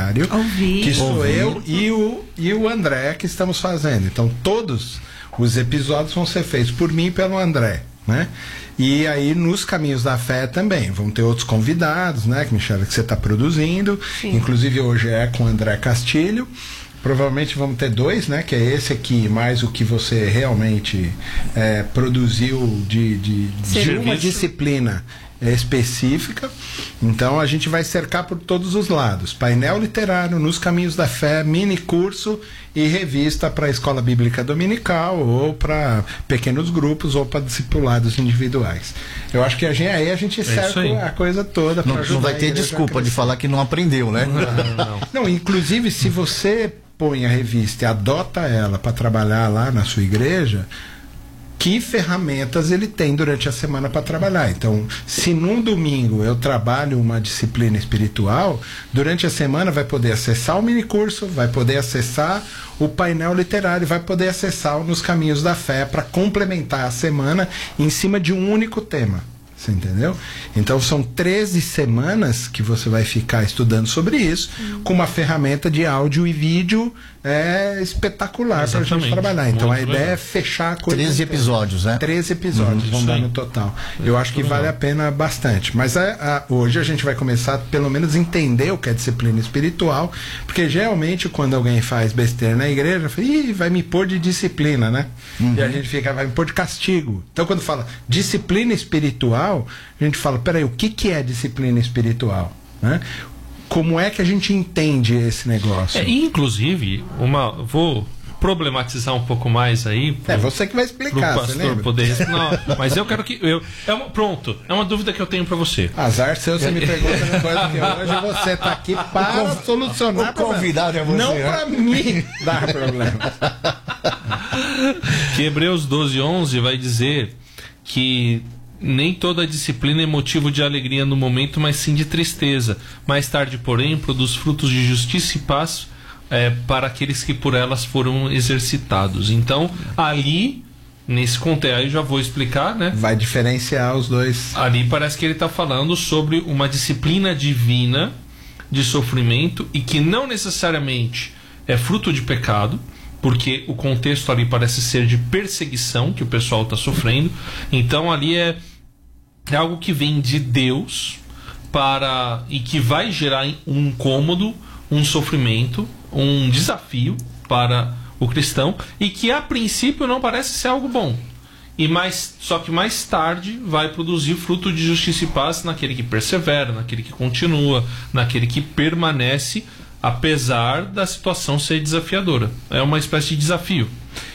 Literário, que sou Ouvi. eu e o André que estamos fazendo. Então todos os episódios vão ser feitos por mim e pelo André, né? E aí nos Caminhos da Fé também vão ter outros convidados, né, que Michela, que você está produzindo. Sim. Inclusive hoje é com o André Castilho. Provavelmente vamos ter 2, né? Que é esse aqui, mais o que você realmente produziu de uma disciplina específica. Então a gente vai cercar por todos os lados: painel literário, nos Caminhos da Fé, mini curso e revista para a escola bíblica dominical, ou para pequenos grupos, ou para discipulados individuais. Eu acho que a gente cerca a coisa toda. Não vai ter desculpa de falar que não aprendeu, né? Não, inclusive, se você põe a revista e adota ela para trabalhar lá na sua igreja, que ferramentas ele tem durante a semana para trabalhar. Então, se num domingo eu trabalho uma disciplina espiritual, durante a semana vai poder acessar o minicurso, vai poder acessar o painel literário, vai poder acessar o Nos Caminhos da Fé para complementar a semana em cima de um único tema. Você entendeu? Então são 13 semanas que você vai ficar estudando sobre isso, com uma ferramenta de áudio e vídeo espetacular para a gente trabalhar. Então a ideia é fechar a coisa. 13 episódios, né? 13 episódios vão dar no total. Eu acho que vale a pena bastante. Mas hoje a gente vai começar, pelo menos, a entender o que é disciplina espiritual, porque geralmente quando alguém faz besteira na igreja, fala, vai me pôr de disciplina, né? E a gente fica, vai me pôr de castigo. Então quando fala disciplina espiritual, a gente fala, peraí, o que é disciplina espiritual? Né? Como é que a gente entende esse negócio? Inclusive, vou problematizar um pouco mais aí. Você que vai explicar, pro pastor poder. Não, mas eu quero que pronto, é uma dúvida que eu tenho para você. Azar seu, você me pergunta uma coisa que hoje você tá aqui para solucionar. O convidado é você, não para mim dar problema. Que Hebreus 12:11 vai dizer que nem toda disciplina é motivo de alegria no momento, mas sim de tristeza. Mais tarde, porém, produz frutos de justiça e paz para aqueles que por elas foram exercitados. Então, ali, nesse contexto, aí já vou explicar, né? Vai diferenciar os dois. Ali parece que ele está falando sobre uma disciplina divina de sofrimento e que não necessariamente é fruto de pecado, porque o contexto ali parece ser de perseguição que o pessoal está sofrendo. Então ali é algo que vem de Deus e que vai gerar um incômodo, um sofrimento, um desafio para o cristão, e que a princípio não parece ser algo bom. Só que mais tarde vai produzir fruto de justiça e paz naquele que persevera, naquele que continua, naquele que permanece, apesar da situação ser desafiadora. É uma espécie de desafio.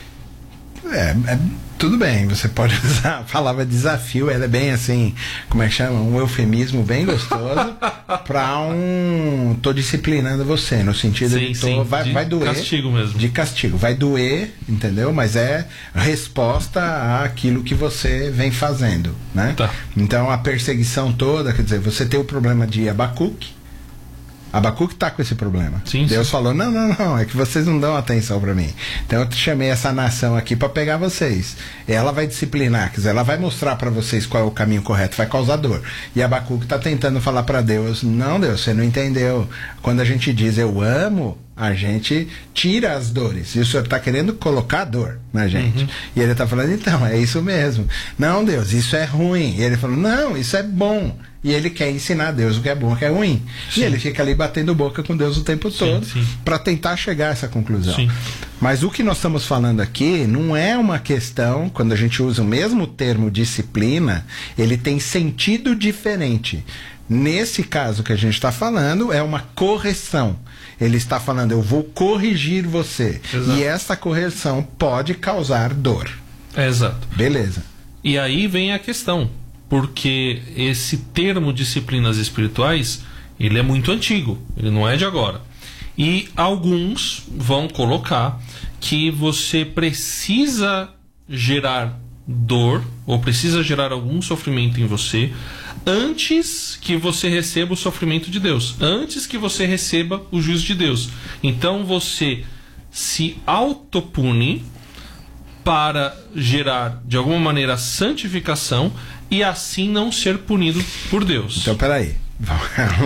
Tudo bem, você pode usar a palavra desafio, ela é bem assim, como é que chama? Um eufemismo bem gostoso para tô disciplinando você, no sentido vai doer. Castigo mesmo. De castigo. Vai doer, entendeu? Mas é resposta àquilo que você vem fazendo, né? Tá. Então a perseguição toda, quer dizer, você tem o problema de Abacuque. Abacuque está com esse problema. Sim, Deus falou, não, é que vocês não dão atenção para mim. Então eu chamei essa nação aqui para pegar vocês. Ela vai disciplinar, quer dizer, ela vai mostrar para vocês qual é o caminho correto, vai causar dor. E Abacuque está tentando falar para Deus, não, Deus, você não entendeu. Quando a gente diz eu amo, a gente tira as dores. E o Senhor está querendo colocar dor na gente. E ele está falando, então, é isso mesmo. Não, Deus, isso é ruim. E ele falou, não, isso é bom. E ele quer ensinar a Deus o que é bom e o que é ruim. Sim. E ele fica ali batendo boca com Deus o tempo todo para tentar chegar a essa conclusão. Sim. Mas o que nós estamos falando aqui não é uma questão, quando a gente usa o mesmo termo disciplina, ele tem sentido diferente. Nesse caso que a gente está falando, é uma correção. Ele está falando, eu vou corrigir você. Exato. E essa correção pode causar dor. Exato. Beleza. E aí vem a questão, porque esse termo disciplinas espirituais, ele é muito antigo, ele não é de agora. E alguns vão colocar que você precisa gerar dor, ou precisa gerar algum sofrimento em você, antes que você receba o sofrimento de Deus, antes que você receba o juízo de Deus. Então você se autopune para gerar, de alguma maneira, santificação e assim não ser punido por Deus. Então, peraí. Vamos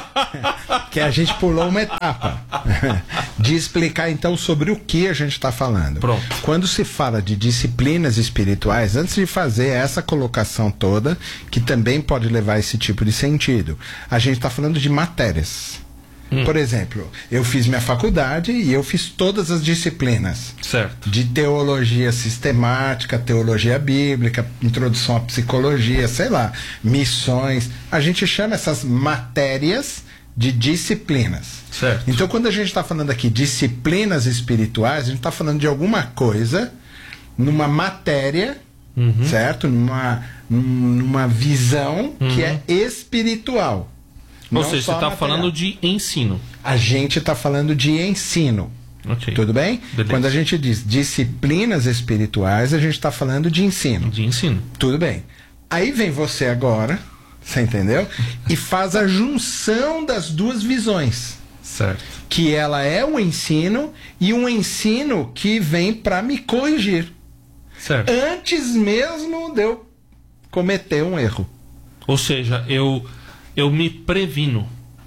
lá. Que a gente pulou uma etapa. De explicar então sobre o que a gente está falando. Pronto. Quando se fala de disciplinas espirituais, antes de fazer essa colocação toda, que também pode levar a esse tipo de sentido, a gente está falando de matérias. Por exemplo, eu fiz minha faculdade e eu fiz todas as disciplinas. Certo. De teologia sistemática, teologia bíblica, introdução à psicologia, sei lá, missões. A gente chama essas matérias de disciplinas. Certo. Então, quando a gente está falando aqui disciplinas espirituais, a gente está falando de alguma coisa numa matéria, certo? Numa visão que é espiritual. Ou Não seja, só você está material. falando de ensino. A gente está falando de ensino. Ok. Tudo bem? Beleza. Quando a gente diz disciplinas espirituais, a gente está falando de ensino. De ensino. Tudo bem. Aí vem você agora, você entendeu? E faz a junção das duas visões. Certo. Que ela é um ensino e um ensino que vem para me corrigir. Certo. Antes mesmo de eu cometer um erro. Ou seja, eu me previno.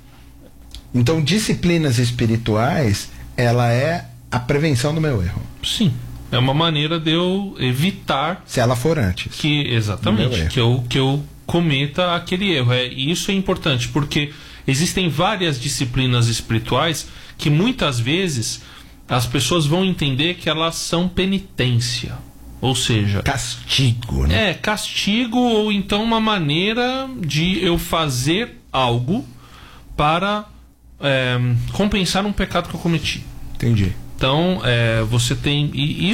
Então, disciplinas espirituais, ela é a prevenção do meu erro. Sim. É uma maneira de eu evitar Se ela for antes. que, Do meu exatamente, erro. que eu cometa aquele erro. E isso é importante, porque existem várias disciplinas espirituais que muitas vezes as pessoas vão entender que elas são penitência. Ou seja, Castigo, né? é castigo ou então uma maneira de eu fazer algo para compensar um pecado que eu cometi. Entendi. Então, você tem... E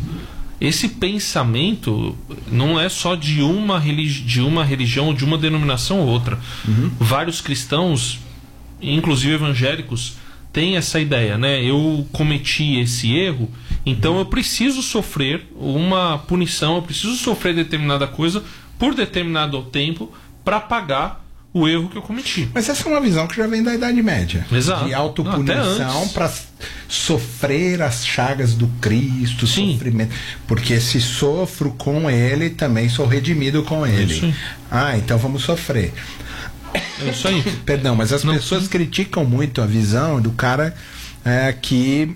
esse pensamento não é só de uma religião ou de uma denominação ou outra. Vários cristãos, inclusive evangélicos, têm essa ideia, né? Eu cometi esse erro, então eu preciso sofrer uma punição, eu preciso sofrer determinada coisa por determinado tempo para pagar o erro que eu cometi. Mas essa é uma visão que já vem da Idade Média. Exato. De Não, autopunição até para sofrer as chagas do Cristo, Sim. sofrimento. Porque se sofro com ele, também sou redimido com ele. Isso aí. Ah, então vamos sofrer. É isso aí. Perdão, mas as pessoas criticam muito a visão do cara que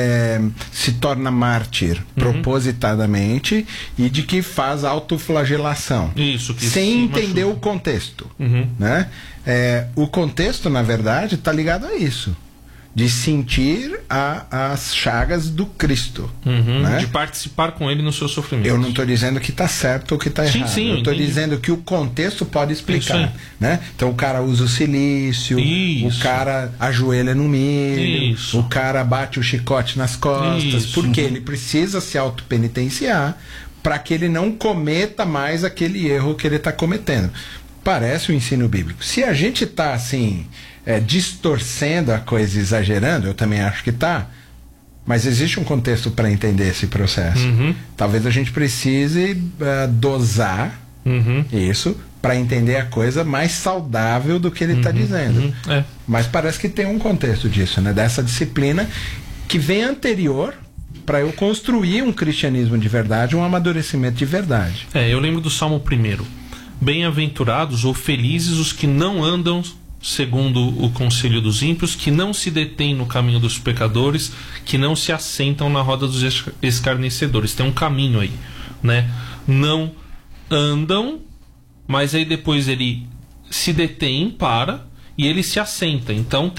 se torna mártir propositadamente e de que faz autoflagelação. Isso, que sem se entender machuca. o contexto. Né? O contexto, na verdade, está ligado a isso. De sentir as chagas do Cristo. Né? De participar com ele no seu sofrimento. Eu não estou dizendo que está certo ou que está Sim, errado. sim, eu eu estou entendi. dizendo que o contexto pode Isso explicar. aí. Né? Então o cara usa o silício, Isso. o cara ajoelha no milho, Isso. o cara bate o chicote nas costas, Isso. porque ele precisa se autopenitenciar para que ele não cometa mais aquele erro que ele está cometendo. Parece o ensino bíblico. Se a gente está assim, distorcendo a coisa, exagerando, eu também acho que está. Mas existe um contexto para entender esse processo. Talvez a gente precise dosar isso para entender a coisa mais saudável do que ele está dizendo. Mas parece que tem um contexto disso, né? Dessa disciplina que vem anterior para eu construir um cristianismo de verdade, um amadurecimento de verdade. Eu lembro do Salmo 1. Bem-aventurados ou felizes os que não andam segundo o conselho dos ímpios, que não se detêm no caminho dos pecadores, que não se assentam na roda dos escarnecedores. Tem um caminho aí, né? Não andam, mas aí depois ele se detém, para, e ele se assenta. Então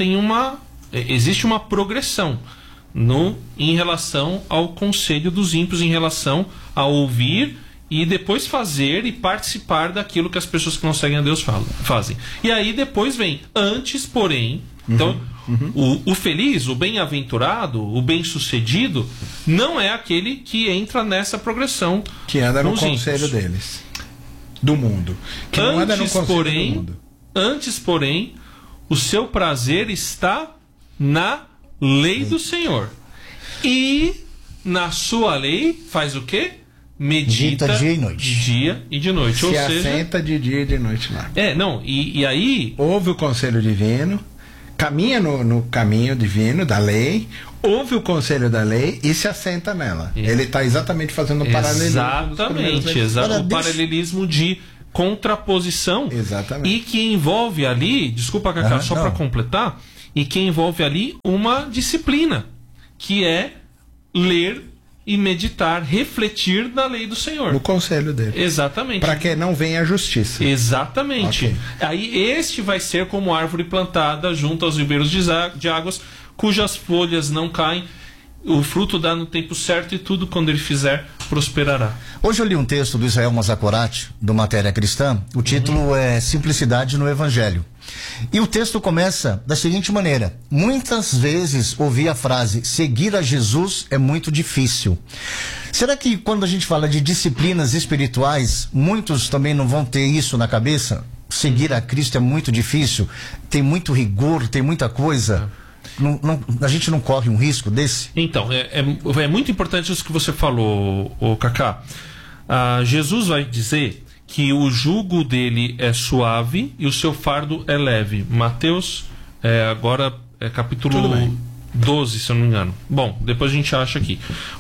existe uma progressão em relação ao conselho dos ímpios, em relação a ouvir e depois fazer e participar daquilo que as pessoas que não seguem a Deus fazem. E aí depois vem antes, porém. Então, o feliz, o bem-aventurado, o bem-sucedido, não é aquele que entra nessa progressão. Que anda no com os conselho ímpios. deles. Do mundo. Que não anda no conselho do mundo. Antes, porém, o seu prazer está na lei do Senhor. E na sua lei faz o quê? Medita dia e noite. de dia e de noite. Ou Se seja, assenta de dia e de noite lá. e aí... Ouve o conselho divino, caminha no caminho divino da lei, ouve o conselho da lei e se assenta nela. Ele está exatamente fazendo um paralelismo. Exatamente, o paralelismo de contraposição. Exatamente. E que envolve ali, desculpa, Cacá, só para completar, e que envolve ali uma disciplina, que é ler e meditar, refletir na lei do Senhor. No conselho dele. Exatamente. Para que não venha a justiça. Exatamente. Okay. Aí este vai ser como árvore plantada junto aos ribeiros de águas, cujas folhas não caem, o fruto dá no tempo certo e tudo quando ele fizer prosperará. Hoje eu li um texto do Israel Mazakorati, do Matéria Cristã. O título é Simplicidade no Evangelho. E o texto começa da seguinte maneira: muitas vezes ouvi a frase, seguir a Jesus é muito difícil. Será que quando a gente fala de disciplinas espirituais, muitos também não vão ter isso na cabeça? Seguir a Cristo é muito difícil, tem muito rigor, tem muita coisa. A gente não corre um risco desse? Então, é muito importante isso que você falou, Cacá. Jesus vai dizer que o jugo dele é suave e o seu fardo é leve. Mateus, agora é capítulo 12, se eu não me engano. Bom, depois a gente acha aqui.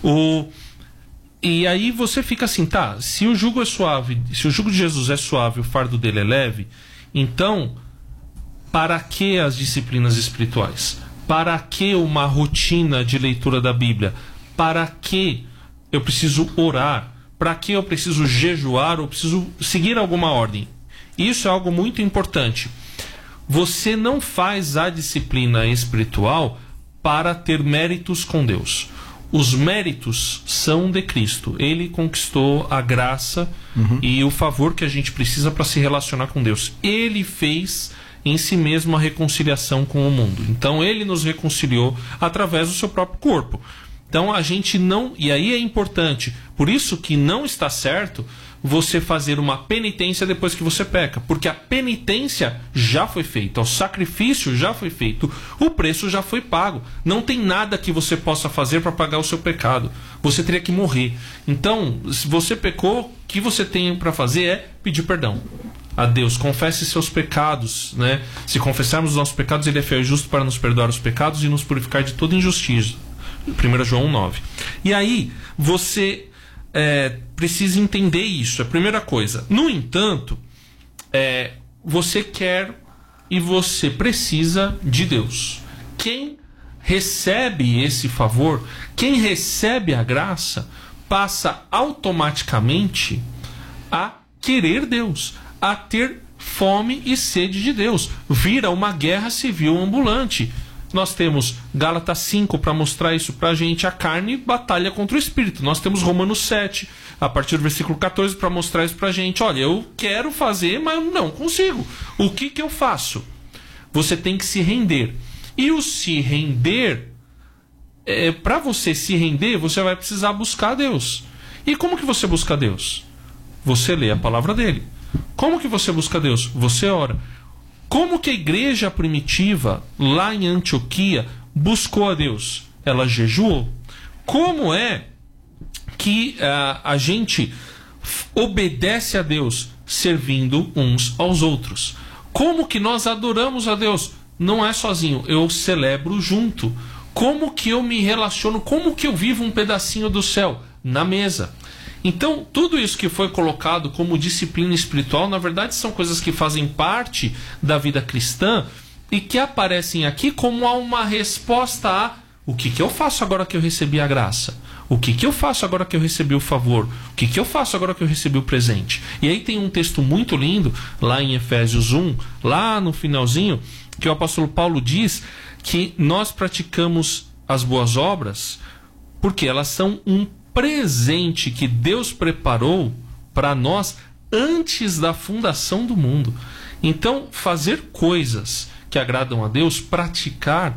E aí você fica assim, tá, se o jugo é suave, se o jugo de Jesus é suave, o fardo dele é leve, então, para que as disciplinas espirituais? Para que uma rotina de leitura da Bíblia? Para que eu preciso orar? Para que eu preciso jejuar ou preciso seguir alguma ordem? Isso é algo muito importante. Você não faz a disciplina espiritual para ter méritos com Deus. Os méritos são de Cristo. Ele conquistou a graça e o favor que a gente precisa para se relacionar com Deus. Ele fez em si mesmo a reconciliação com o mundo. Então ele nos reconciliou através do seu próprio corpo. Então a gente não... E aí é importante, por isso que não está certo você fazer uma penitência depois que você peca, porque a penitência já foi feita, o sacrifício já foi feito, o preço já foi pago. Não tem nada que você possa fazer para pagar o seu pecado. Você teria que morrer. Então, se você pecou, o que você tem para fazer é pedir perdão a Deus. Confesse seus pecados, né? Se confessarmos os nossos pecados, ele é fiel e justo para nos perdoar os pecados e nos purificar de toda injustiça. 1 João 9. E aí, você precisa entender isso, é a primeira coisa. No entanto, você quer e você precisa de Deus. Quem recebe esse favor, quem recebe a graça, passa automaticamente a querer Deus, a ter fome e sede de Deus. Vira uma guerra civil ambulante. Nós temos Gálatas 5 para mostrar isso pra gente. A carne batalha contra o espírito. Nós temos Romanos 7, a partir do versículo 14, para mostrar isso pra gente. Olha, eu quero fazer, mas não consigo. O que eu faço? Você tem que se render. E o se render, para você se render, você vai precisar buscar Deus. E como que você busca Deus? Você lê a palavra dele. Como que você busca Deus? Você ora. Como que a igreja primitiva, lá em Antioquia, buscou a Deus? Ela jejuou. Como é que a gente obedece a Deus? Servindo uns aos outros. Como que nós adoramos a Deus? Não é sozinho, eu celebro junto. Como que eu me relaciono? Como que eu vivo um pedacinho do céu? Na mesa. Então, tudo isso que foi colocado como disciplina espiritual, na verdade, são coisas que fazem parte da vida cristã e que aparecem aqui como uma resposta a o que eu faço agora que eu recebi a graça? O que eu faço agora que eu recebi o favor? O que eu faço agora que eu recebi o presente? E aí tem um texto muito lindo, lá em Efésios 1, lá no finalzinho, que o apóstolo Paulo diz que nós praticamos as boas obras porque elas são um presente que Deus preparou para nós antes da fundação do mundo. Então, fazer coisas que agradam a Deus, praticar,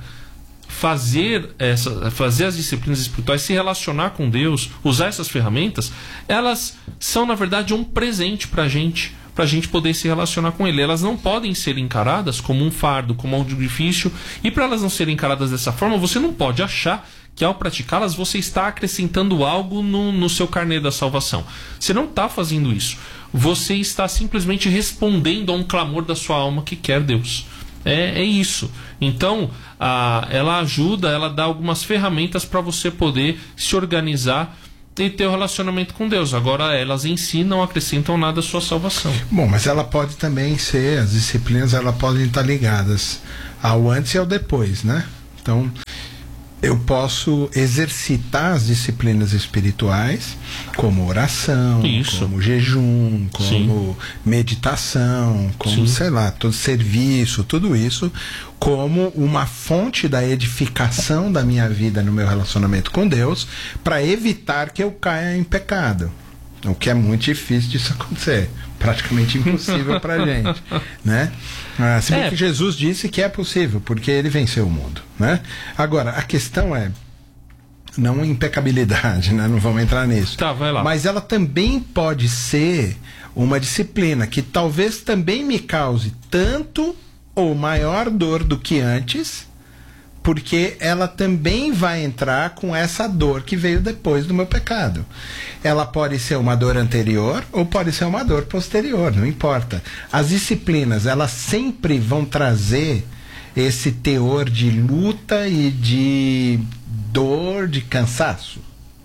fazer as disciplinas espirituais, se relacionar com Deus, usar essas ferramentas, elas são, na verdade, um presente para a gente poder se relacionar com Ele. Elas não podem ser encaradas como um fardo, como algo difícil, e para elas não serem encaradas dessa forma, você não pode achar que ao praticá-las você está acrescentando algo no seu carnê da salvação. Você não está fazendo isso. Você está simplesmente respondendo a um clamor da sua alma que quer Deus. É isso. Então, ela ajuda, ela dá algumas ferramentas para você poder se organizar e ter o relacionamento com Deus. Agora, elas em si não acrescentam nada à sua salvação. Bom, mas ela pode também ser, as disciplinas elas podem estar ligadas ao antes e ao depois, né? Então, eu posso exercitar as disciplinas espirituais, como oração, Isso. como jejum, como Sim. meditação, como, Sim. sei lá, todo serviço, tudo isso, como uma fonte da edificação da minha vida no meu relacionamento com Deus, para evitar que eu caia em pecado. O que é muito difícil disso acontecer. Praticamente impossível pra gente, né? Se bem que Jesus disse que é possível, porque ele venceu o mundo, né? Agora, a questão é não impecabilidade, né? Não vamos entrar nisso. Tá, vai lá. Mas ela também pode ser uma disciplina que talvez também me cause tanto ou maior dor do que antes, porque ela também vai entrar com essa dor que veio depois do meu pecado. Ela pode ser uma dor anterior ou pode ser uma dor posterior, não importa. As disciplinas, elas sempre vão trazer esse teor de luta e de dor, de cansaço.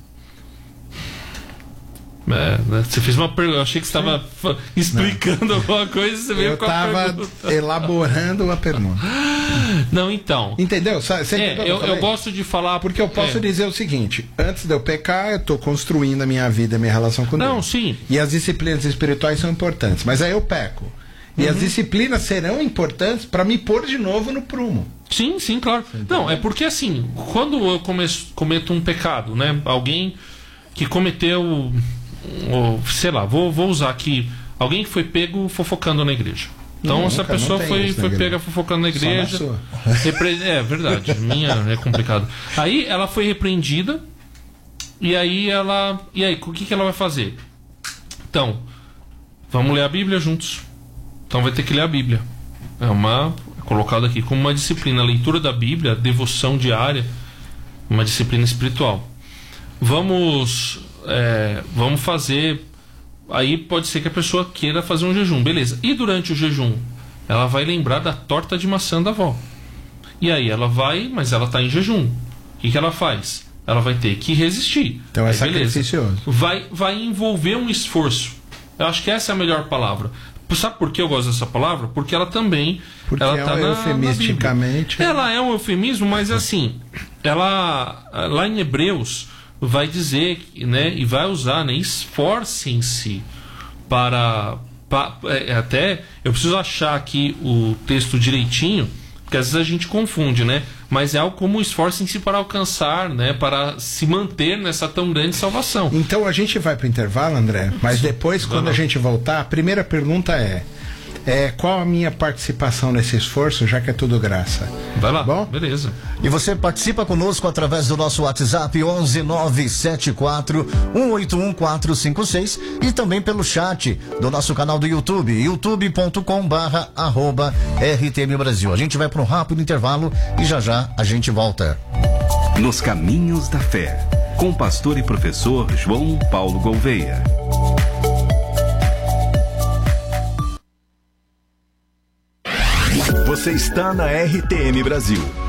Você fez uma pergunta. Eu achei que você estava explicando alguma coisa. Você veio com a estava pergunta. Elaborando uma pergunta. Não, então. Entendeu? Você entendeu o que eu gosto de falar. Porque eu posso dizer o seguinte: antes de eu pecar, eu estou construindo a minha vida, a minha relação com Deus. Não, sim. E as disciplinas espirituais são importantes. Mas aí eu peco. E as disciplinas serão importantes para me pôr de novo no prumo. Sim, sim, claro. Não, é porque assim, quando eu cometo um pecado, né? Alguém que cometeu. Sei lá, vou usar aqui. Alguém que foi pego fofocando na igreja. Então, essa pessoa foi pega fofocando na igreja. Só na sua. É verdade, minha é complicado. Aí ela foi repreendida. E aí ela. E aí, o que ela vai fazer? Então, vamos ler a Bíblia juntos. Então vai ter que ler a Bíblia. É colocado aqui como uma disciplina, a leitura da Bíblia, devoção diária, uma disciplina espiritual. Vamos fazer. Aí pode ser que a pessoa queira fazer um jejum, beleza. E durante o jejum, ela vai lembrar da torta de maçã da avó. E aí ela vai, mas ela está em jejum. O que ela faz? Ela vai ter que resistir. Então é aí, beleza. sacrificioso. Vai envolver um esforço. Eu acho que essa é a melhor palavra. Sabe por que eu gosto dessa palavra? Porque ela também. Porque ela tá eufemisticamente. Ela é um eufemismo, mas assim, ela lá em Hebreus vai dizer, né, e vai usar, né, esforcem-se para até eu preciso achar aqui o texto direitinho, porque às vezes a gente confunde, né? Mas é algo como esforcem-se para alcançar, né, para se manter nessa tão grande salvação. Então a gente vai para o intervalo, André, mas depois, quando a gente voltar, a primeira pergunta é qual a minha participação nesse esforço, já que é tudo graça. Vai lá, bom? Beleza. E você participa conosco através do nosso WhatsApp 11974-181-456 e também pelo chat do nosso canal do YouTube, youtube.com/RTM Brasil. A gente vai para um rápido intervalo e já a gente volta. Nos Caminhos da Fé, com o pastor e professor João Paulo Gouveia. Você está na RTM Brasil.